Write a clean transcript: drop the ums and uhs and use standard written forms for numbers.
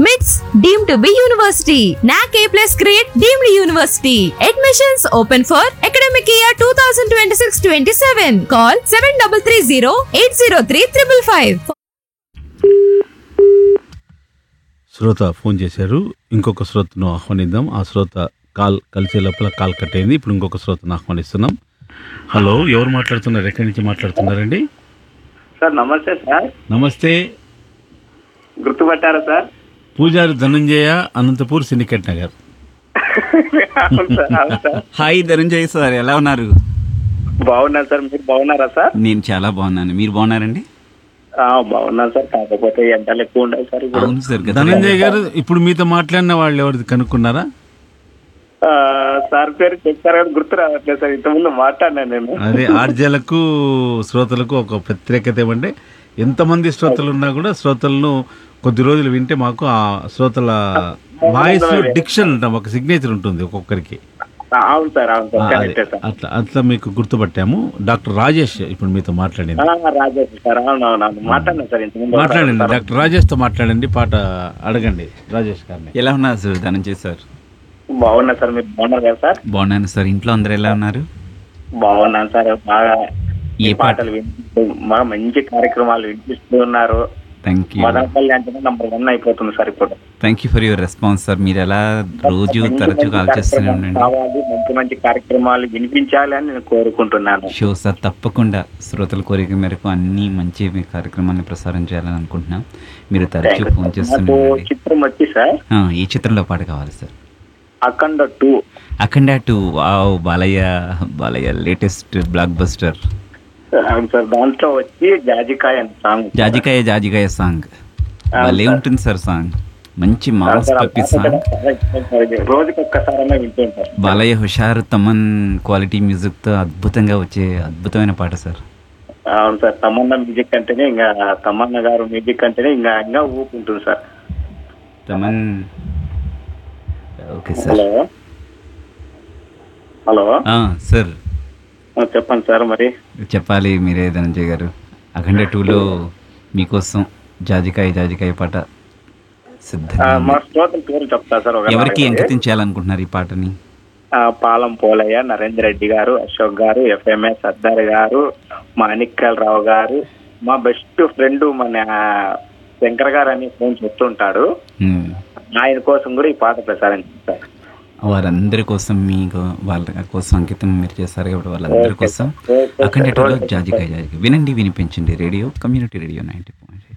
MITS deemed to be university. NAC A+ grade deemed university. Admissions open for academic year 2026-27. Call 7330-803-555. శ్రోత phone చేశారు. ఇంకొక శ్రోతను ఆహ్వానిద్దాం. ఆ శ్రోత call కలిసే లోపల కాల్ కట్ అయింది. ఇప్పుడు ఇంకొక శ్రోతను ఆహ్వానిస్తున్నాం. హలో, ఎవరు మాట్లాడుతున్నారు? ఎక్కడి నుంచి మాట్లాడుతున్నారండి? సార్ నమస్తే సార్. నమస్తే. గుర్తుపట్టారా సార్? పూజారి ధనంజయ, అనంతపూర్, సినికెట్ నగర్. అవును సార్, అవును సార్. హాయ్ ధనంజయ్ సార్, ఎలా ఉన్నారు? బాగున్నాను సార్, మీరు బాగున్నారా సార్? నేను చాలా బాగున్నాను, మీరు బాగున్నారండి? బాగున్నాను సార్, కాకపోతే ఎండలు ఎక్కువ ఉండాలి సార్ ఇప్పుడు. అవును సార్. ధనంజయ గారు, ఇప్పుడు మీతో మాట్లాడిన వాళ్ళు ఎవరిది కనుక్కున్నారా? సార్ పేరు చెప్పారు కానీ గుర్తు రావట్లేదు సార్. ఇంతకుముందు మాట్లాడినా నేను. అదే ఆర్జలకు శ్రోతలకు ఒక ప్రత్యేకత ఏమంటే, ఎంతమంది శ్రోతలు ఉన్నా కూడా శ్రోతలను కొద్ది రోజులు వింటే మాకు ఆ శ్రోతల వాయిస్ డిక్షన్ ఉంటాం, ఒక సిగ్నేచర్ ఉంటుంది ఒక్కొక్కరికి. అవును సార్, అవును సార్, కరెక్టే సార్. అట్లా మీకు గుర్తుపట్టాము. డాక్టర్ రాజేష్ ఇప్పుడు మీతో మాట్లాడింది. రాజేష్ సార్, అవునవును మాట్లాడినా సార్ ఇంతకుముందు. మాట్లాడండి, డాక్టర్ రాజేష్ తో మాట్లాడండి, పాట అడగండి రాజేష్ గారిని. ఎలా ఉన్నారు సార్ ధనంజయ్ సార్? బాగున్నా సార్, మీరు బాగున్నారు కదా సార్? బాగున్నాను సార్. ఇంట్లో అందరు ఎలా ఉన్నారు? బాగున్నాను సార్. బాగా ఏ పాటలు వినిపిస్తూ బాగా మంచి కార్యక్రమాలు వినిపిస్తూ ఉన్నారు. Thank you. మదనపల్లి అంటేనే నంబర్ 1 అయిపోతుంది సార్ ఇప్పుడు. Thank you for your response sir. మీరు ఎలా రోజు తరచూ కాల్ చేస్తూనే ఉండండి. కావాలి, మంచి మంచి కార్యక్రమాలు వినిపించాలి అని నేను కోరుకుంటున్నాను. షో సార్, తప్పకుండా శ్రోతల కోరిక మేరకు అన్ని మంచి కార్యక్రమాన్ని ప్రసారం చేయాలని అనుకుంటున్నాం. మీరు తరచూ ఫోన్ చేస్తూనే ఉండండి. చిత్రం వచ్చి సార్, ఈ చిత్రంలో పాట కావాలి సార్? అఖండ 2. అఖండ 2. Wow, Balayya latest block buster. అవును సార్, దాంట్లో వచ్చి జాజికాయ సాంగ్. జాజికాయ సాంగ్ భలే ఉంటుంది సార్. సాంగ్ మంచి మాస్ పప్పి సాంగ్. రోజుకి ఒక్కసారైనా వింటుంటారు. బాలయ్య హుషారు తమన్ క్వాలిటీ మ్యూజిక్ తో అద్భుతంగా వచ్చే అద్భుతమైన పాట సార్. అవును సార్, తమన్నా మ్యూజిక్ అంటేనే ఇంకా, తమన్నా గారు మ్యూజిక్ అంటేనే ఇంకా ఊపు ఉంటుంది sir. Thaman. Okay sir. Hello sir, చెప్పండి సార్. మరి చెప్పాలి మీరే ధనంజయ్ గారు. అఖండ 2లో మీకోసం జాజికాయ పాట సిద్ధంగా. మా శ్రోతల పేరు చెప్తా సార్. ఎవరికి అంకితం చేయాలనుకుంటున్నారు ఈ పాటని? పాలం పోలయ్య, నరేంద్ర రెడ్డి గారు, అశోక్ గారు, FMS సర్దార్ గారు, మాణిక్యాల రావు గారు, మా బెస్ట్ ఫ్రెండ్ మన శంకర్ గారు అని ఫోన్ చెప్తుంటాడు. ఆయన కోసం కూడా ఈ పాట ప్రసారం చేస్తారు. వారందరి కోసం, మీకు వాళ్ళ కోసం అంకితం మీరు చేస్తారు కాబట్టి వాళ్ళందరి కోసం అఖండ 2లో జాజికాయ వినండి, వినిపించండి. Radio community radio 90.8.